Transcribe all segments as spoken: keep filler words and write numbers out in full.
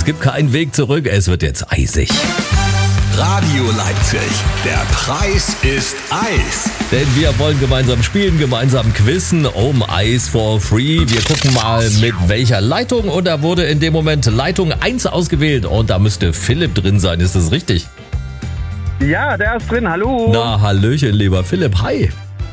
gibt keinen Weg zurück. Es wird jetzt eisig. Radio Leipzig, der Preis ist Eis. Denn wir wollen gemeinsam spielen, gemeinsam quizzen um Eis for free. Wir gucken mal mit welcher Leitung. Und da wurde in dem Moment Leitung eins ausgewählt. Und da müsste Philipp drin sein. Ist das richtig? Ja, der ist drin. Hallo. Na, hallöchen, lieber Philipp. Hi.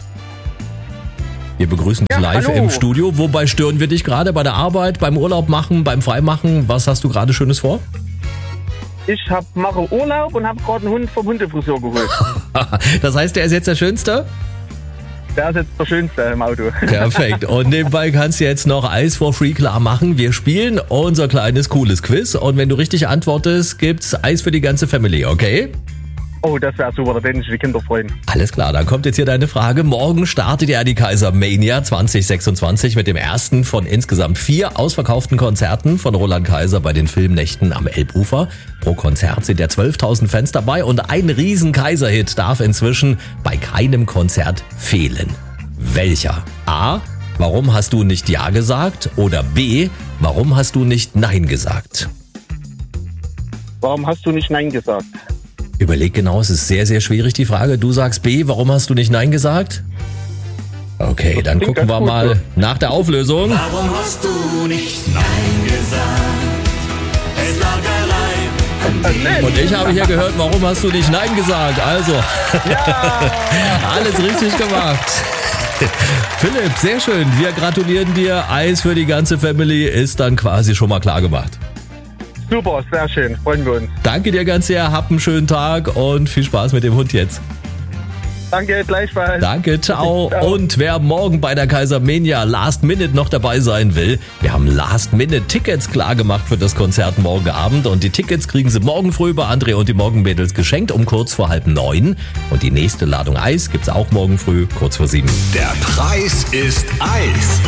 Wir begrüßen dich Ja, live hallo. im Studio. Wobei stören wir dich gerade? Bei der Arbeit, beim Urlaub machen, beim Freimachen? Was hast du gerade Schönes vor? Ich hab, mache Urlaub und habe gerade einen Hund vom Hundefriseur geholt. Das heißt, der ist jetzt der Schönste? Der ist jetzt der Schönste im Auto. Perfekt. Und nebenbei kannst du jetzt noch Eis for free klar machen. Wir spielen unser kleines, cooles Quiz. Und wenn du richtig antwortest, gibt's Eis für die ganze Family, okay? Oh, das wäre super, da werden sich die Kinder freuen. Alles klar, dann kommt jetzt hier deine Frage. Morgen startet ja die Kaiser-Mania zwanzig sechsundzwanzig mit dem ersten von insgesamt vier ausverkauften Konzerten von Roland Kaiser bei den Filmnächten am Elbufer. Pro Konzert sind ja zwölftausend Fans dabei und ein riesen Kaiser-Hit darf inzwischen bei keinem Konzert fehlen. Welcher? A. Warum hast du nicht Ja gesagt? Oder B. Warum hast du nicht Nein gesagt? Warum hast du nicht Nein gesagt? Überleg genau, es ist sehr, sehr schwierig, die Frage. Du sagst B, warum hast du nicht Nein gesagt? Okay, dann klingt gucken wir ganz gut, mal so. nach der Auflösung. Warum hast du nicht Nein gesagt? Es lag allein an dir. Und ich habe hier gehört, warum hast du nicht Nein gesagt? Also, alles richtig gemacht. Philipp, sehr schön. Wir gratulieren dir. Eis für die ganze Family ist dann quasi schon mal klar gemacht. Super, sehr schön, freuen wir uns. Danke dir ganz sehr, hab einen schönen Tag und viel Spaß mit dem Hund jetzt. Danke, gleichfalls. Danke, ciao. Ciao. Und wer morgen bei der Kaiser-Mania Last Minute noch dabei sein will, wir haben Last Minute Tickets klar gemacht für das Konzert morgen Abend. Und die Tickets kriegen Sie morgen früh bei André und die Morgenmädels geschenkt um kurz vor halb neun. Und die nächste Ladung Eis gibt's auch morgen früh kurz vor sieben. Der Preis ist Eis.